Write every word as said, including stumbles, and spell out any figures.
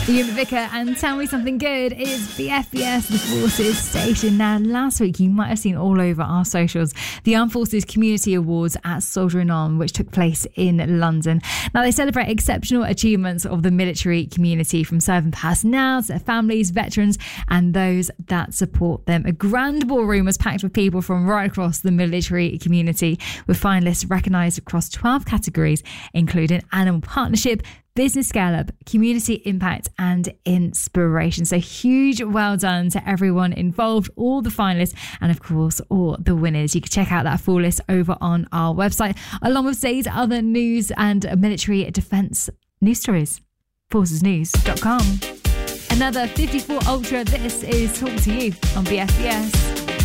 Ian Vicker and Tell Me Something Good is the F B S, the Forces station. Now, last week you might have seen all over our socials the Armed Forces Community Awards at Soldiering On, which took place in London. Now, they celebrate exceptional achievements of the military community, from serving personnel to their families, veterans, and those that support them. A grand ballroom was packed with people from right across the military community, with finalists recognised across twelve categories, including animal partnership, business scale-up, community impact and inspiration. So huge well done to everyone involved, all the finalists, and of course all the winners. You can check out that full list over on our website, along with today's other news and military defence news stories. forces news dot com. Another fifty-four Ultra. This is Talk to You on B F B S.